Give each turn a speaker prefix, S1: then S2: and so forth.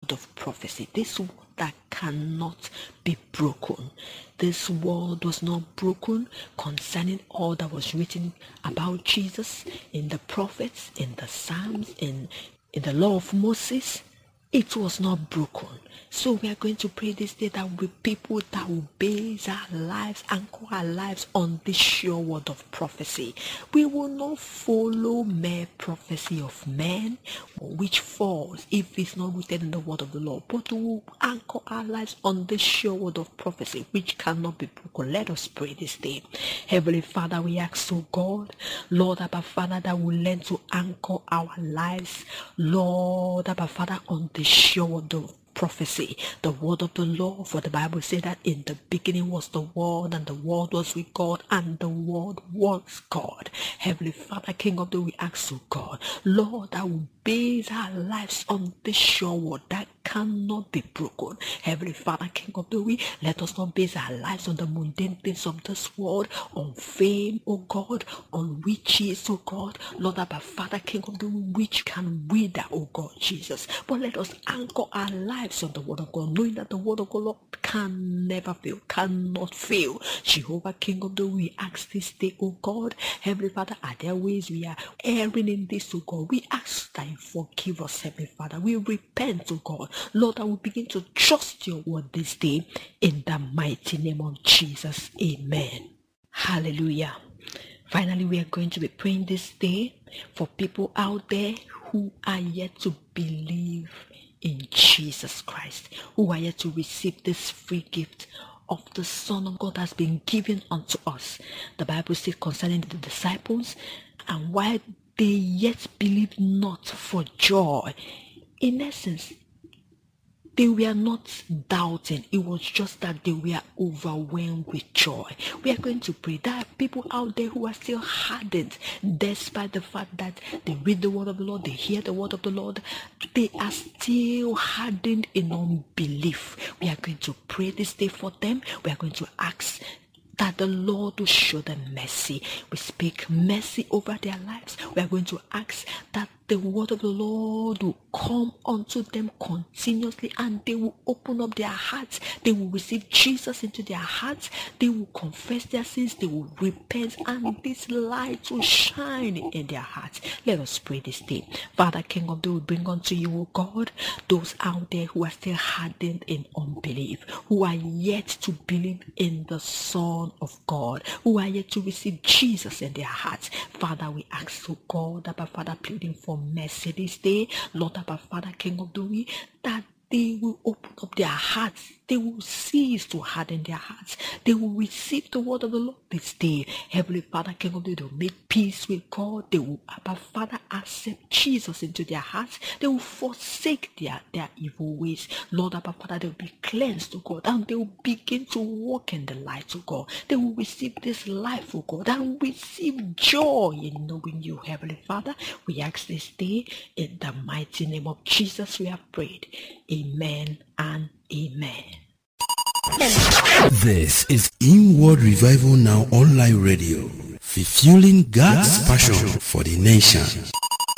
S1: word of prophecy, this word that cannot be broken. This word was not broken concerning all that was written about Jesus in the prophets, in the Psalms, in the law of Moses. It was not broken. So we are going to pray this day that we people that will base our lives, anchor our lives on this sure word of prophecy. We will not follow mere prophecy of men, which falls if it's not rooted in the word of the Lord, but we will anchor our lives on this sure word of prophecy, which cannot be broken. Let us pray this day. Heavenly Father, we ask, oh God, Lord, Abba Father, that we learn to anchor our lives, Lord, Abba Father, on the sure word of prophecy, the word of the Lord. For the Bible said that in the beginning was the word, and the word was with God, and the word was God. Heavenly Father, King of the, we ask, oh God, Lord, that we base our lives on this sure word that cannot be broken. Heavenly Father, King of the, we let us not base our lives on the mundane things of this world, on fame, oh God, on riches, oh God, Lord, Abba Father, King of the, which can wither, oh God, Jesus. But let us anchor our lives on the word of God, knowing that the word of God can never fail, cannot fail. Jehovah, King of the, we ask this day, oh God, Heavenly Father, are there ways we are erring in this, oh God? We ask that you forgive us, Heavenly Father. We repent, oh God, Lord, I will begin to trust your word this day in the mighty name of Jesus. Amen. Hallelujah. Finally, we are going to be praying this day for people out there who are yet to believe in Jesus Christ, who are yet to receive this free gift of the Son of God has been given unto us. The Bible says concerning the disciples, and while they yet believed not for joy, in essence, they were not doubting. It was just that they were overwhelmed with joy. We are going to pray that people out there who are still hardened, despite the fact that they read the word of the Lord, they hear the word of the Lord, they are still hardened in unbelief. We are going to pray this day for them. We are going to ask that the Lord will show them mercy. We speak mercy over their lives. We are going to ask that the word of the Lord will come unto them continuously, and they will open up their hearts. They will receive Jesus into their hearts. They will confess their sins. They will repent, and this light will shine in their hearts. Let us pray this day. Father, King of the, we bring unto you, O God, those out there who are still hardened in unbelief, who are yet to believe in the Son of God, who are yet to receive Jesus in their hearts. Father, we ask, O God, Abba Father, pleading for mercy this day, Lord, Abba Father, King of the way, that they will open up their hearts. They will cease to harden their hearts. They will receive the word of the Lord this day. Heavenly Father, King of the, they will make peace with God. They will, Abba Father, accept Jesus into their hearts. They will forsake their evil ways. Lord, Abba Father, they will be cleansed, to God, and they will begin to walk in the light, to God. They will receive this life, oh God, and receive joy in knowing you, Heavenly Father. We ask this day in the mighty name of Jesus we have prayed. Amen and amen.
S2: This is Inward Revival Now Online Radio, fulfilling God's passion for the nation.